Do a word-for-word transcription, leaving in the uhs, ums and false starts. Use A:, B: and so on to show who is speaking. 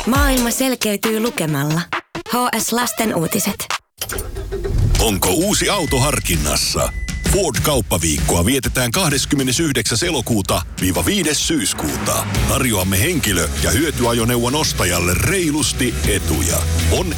A: Maailma selkeytyy lukemalla. H S Lasten uutiset.
B: Onko uusi auto harkinnassa? Ford-kauppaviikkoa vietetään kahdeskymmenesyhdeksäs elokuuta viiva viides syyskuuta. Tarjoamme henkilö- ja hyötyajoneuvon ostajalle reilusti etuja. On